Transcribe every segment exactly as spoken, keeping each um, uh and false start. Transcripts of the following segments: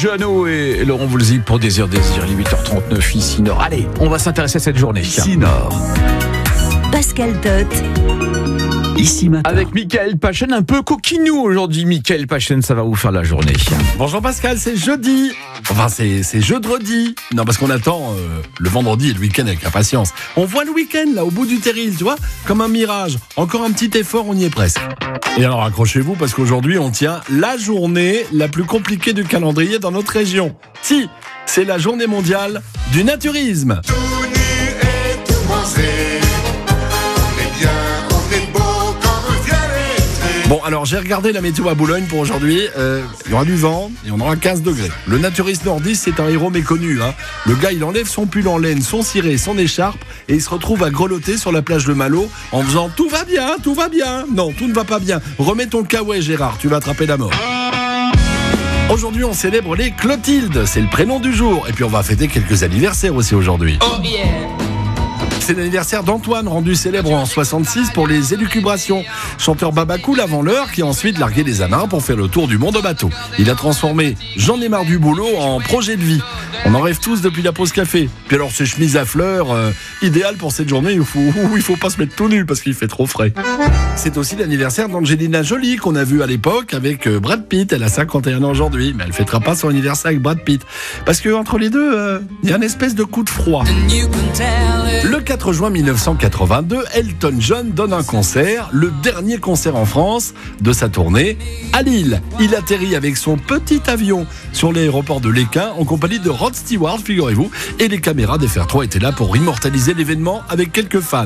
Jeannot et Laurent Voulzy pour Désir Désir, il est huit heures trente-neuf ici Nord. Allez, on va s'intéresser à cette journée. Ici Nord. Pascal Tot. Ici matin. Avec Michael Pachen, un peu coquinou aujourd'hui. Michael Pachen, ça va vous faire la journée. Bonjour Pascal, c'est jeudi. Enfin, c'est, c'est jeudi. Non, parce qu'on attend euh, le vendredi et le week-end avec impatience. On voit le week-end là, au bout du terril, tu vois, comme un mirage. Encore un petit effort, on y est presque. Et alors accrochez-vous parce qu'aujourd'hui, on tient la journée la plus compliquée du calendrier dans notre région. Si, c'est la journée mondiale du naturisme. Tout nu et tout bronzé. On est bien, on est beau comme un filet. Bon, alors j'ai regardé la météo à Boulogne pour aujourd'hui. Euh, il y aura du vent et on aura quinze degrés. Le naturiste nordiste, c'est un héros méconnu. Hein. Le gars, il enlève son pull en laine, son ciré, son écharpe et il se retrouve à grelotter sur la plage de Malo en faisant « Tout va bien, tout va bien ». Non, tout ne va pas bien. Remets ton kawaii, Gérard, tu vas attraper la mort. Aujourd'hui, on célèbre les Clotilde. C'est le prénom du jour. Et puis, on va fêter quelques anniversaires aussi aujourd'hui. Oh yeah. C'est l'anniversaire d'Antoine, rendu célèbre en soixante-six pour les élucubrations. Chanteur babacool avant l'heure, qui a ensuite largué les amarres pour faire le tour du monde au bateau. Il a transformé « J'en ai marre du boulot » en projet de vie. On en rêve tous depuis la pause café. Puis alors, ces chemises à fleurs, euh, idéales pour cette journée où il faut, où il faut pas se mettre tout nu parce qu'il fait trop frais. C'est aussi l'anniversaire d'Angelina Jolie qu'on a vu à l'époque avec Brad Pitt. Elle a cinquante et un ans aujourd'hui, mais elle fêtera pas son anniversaire avec Brad Pitt. Parce que entre les deux, euh, il y a une espèce de coup de froid. Le quatre juin mille neuf cent quatre-vingt-deux, Elton John donne un concert, le dernier concert en France de sa tournée, à Lille. Il atterrit avec son petit avion sur l'aéroport de Léquin en compagnie de Rod Stewart, figurez-vous, et les caméras d'F R trois étaient là pour immortaliser l'événement avec quelques fans.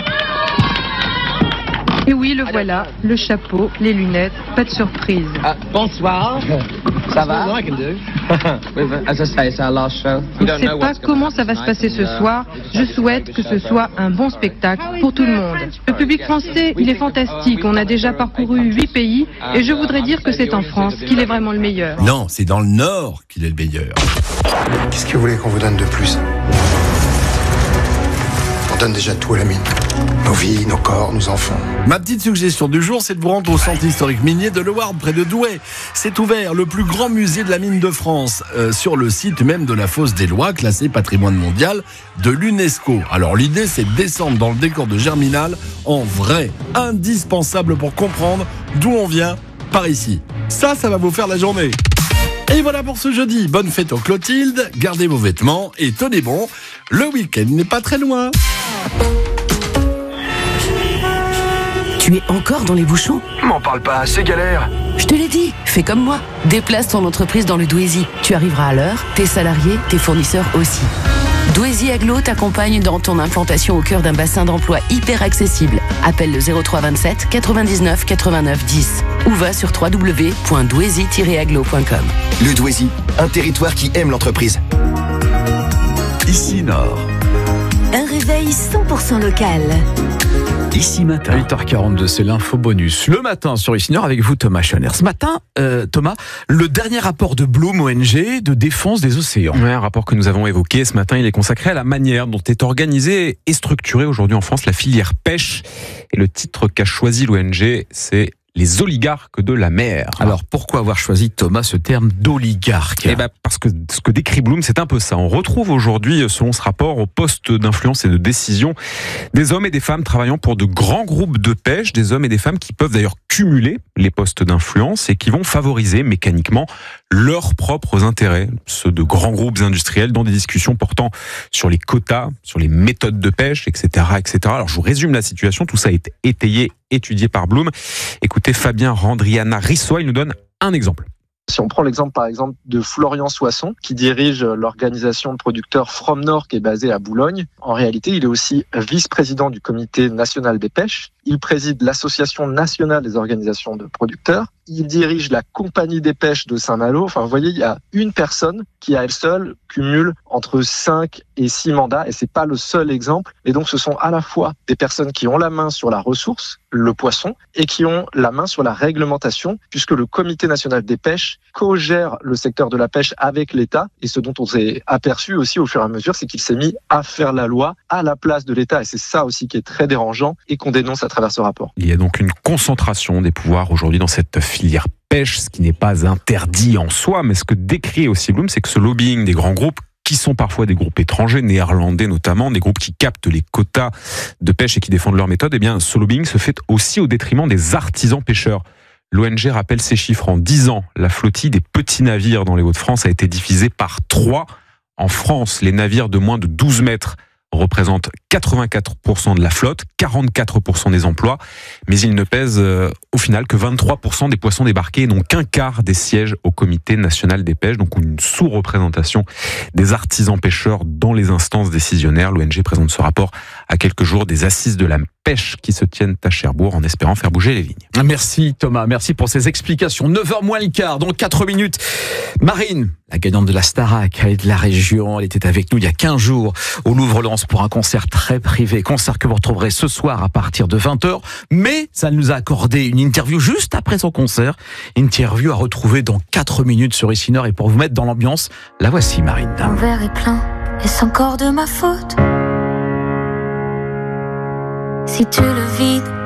Et oui, le voilà, le chapeau, les lunettes, pas de surprise. Ah, bonsoir. Ça va? On On ne sait pas comment ça va se passer ce soir. Je souhaite que ce soit un bon spectacle pour tout le monde. Le public français, il est fantastique. On a déjà parcouru huit pays et je voudrais dire que c'est en France qu'il est vraiment le meilleur. Non, c'est dans le Nord qu'il est le meilleur. Qu'est-ce que vous voulez qu'on vous donne de plus? On donne déjà tout à la mine. Nos vies, nos corps, nos enfants. Ma petite suggestion du jour, c'est de vous rendre au centre historique minier de Lewarde, près de Douai. C'est ouvert, le plus grand musée de la mine de France, euh, sur le site même de la fosse des Lois, classé patrimoine mondial de l'UNESCO. Alors l'idée, c'est de descendre dans le décor de Germinal en vrai, indispensable pour comprendre d'où on vient par ici. Ça, ça va vous faire la journée. Et voilà pour ce jeudi. Bonne fête aux Clotilde, gardez vos vêtements et tenez bon, le week-end n'est pas très loin. Tu es encore dans les bouchons? M'en parle pas, c'est galère. Je te l'ai dit, fais comme moi. Déplace ton entreprise dans le Douaisis. Tu arriveras à l'heure, tes salariés, tes fournisseurs aussi. Douaisis Aglo t'accompagne dans ton implantation au cœur d'un bassin d'emploi hyper accessible. Appelle le zéro trois vingt-sept quatre-vingt-dix-neuf quatre-vingt-neuf dix ou va sur w w w point douaisis tiret aglo point com. Le Douaisis, un territoire qui aime l'entreprise. Ici Nord. Un réveil cent pour cent local. Ici matin. huit heures quarante-deux, c'est l'info bonus. Le matin sur Ici Nord avec vous, Thomas Schoner. Ce matin, euh, Thomas, le dernier rapport de Bloom O N G de défense des océans. Ouais, un rapport que nous avons évoqué ce matin, il est consacré à la manière dont est organisée et structurée aujourd'hui en France la filière pêche. Et le titre qu'a choisi l'O N G, c'est les oligarques de la mer. Alors pourquoi avoir choisi, Thomas, ce terme d'oligarque? Eh ben parce que ce que décrit Bloom, c'est un peu ça. On retrouve aujourd'hui, selon ce rapport, au poste d'influence et de décision des hommes et des femmes travaillant pour de grands groupes de pêche, des hommes et des femmes qui peuvent d'ailleurs cumuler les postes d'influence et qui vont favoriser mécaniquement leurs propres intérêts, ceux de grands groupes industriels, dans des discussions portant sur les quotas, sur les méthodes de pêche, et cetera, et cetera. Alors je vous résume la situation, tout ça est étayé, étudié par Bloom. Écoutez Fabien Randriana Rissois, il nous donne un exemple. Si on prend l'exemple par exemple de Florian Soisson, qui dirige l'organisation de producteurs From Nord qui est basée à Boulogne, en réalité il est aussi vice-président du comité national des pêches, il préside l'association nationale des organisations de producteurs, il dirige la compagnie des pêches de Saint-Malo. Enfin, vous voyez, il y a une personne qui à elle seule cumule entre cinq et six mandats et c'est pas le seul exemple. Et donc ce sont à la fois des personnes qui ont la main sur la ressource, le poisson, et qui ont la main sur la réglementation, puisque le comité national des pêches co-gère le secteur de la pêche avec l'État. Et ce dont on s'est aperçu aussi au fur et à mesure, c'est qu'il s'est mis à faire la loi à la place de l'État. Et c'est ça aussi qui est très dérangeant et qu'on dénonce à travers ce rapport. Il y a donc une concentration des pouvoirs aujourd'hui dans cette filière pêche, ce qui n'est pas interdit en soi, mais ce que décrit aussi Bloom, c'est que ce lobbying des grands groupes, qui sont parfois des groupes étrangers, néerlandais notamment, des groupes qui captent les quotas de pêche et qui défendent leur méthode, eh bien, ce lobbying se fait aussi au détriment des artisans pêcheurs. L'O N G rappelle ces chiffres. En dix ans, la flottille des petits navires dans les Hauts-de-France a été divisée par trois. En France, les navires de moins de douze mètres représentent quatre-vingt-quatre pour cent de la flotte, quarante-quatre pour cent des emplois, mais ils ne pèsent euh, au final que vingt-trois pour cent des poissons débarqués et n'ont qu'un quart des sièges au Comité national des pêches, donc une sous-représentation des artisans pêcheurs dans les instances décisionnaires. L'O N G présente ce rapport à quelques jours des assises de la pêche qui se tiennent à Cherbourg en espérant faire bouger les lignes. Merci Thomas, merci pour ces explications. neuf heures moins le quart, dans quatre minutes. Marine, la gagnante de la Starac, elle est de la région, elle était avec nous il y a quinze jours au Louvre-Lens pour un concert très privé, concert que vous retrouverez ce soir à partir de vingt heures, mais ça nous a accordé une interview juste après son concert, interview à retrouver dans quatre minutes sur Ici Nord, et pour vous mettre dans l'ambiance, la voici Marine. Mon verre est plein, est-ce encore de ma faute? Si tu le vides,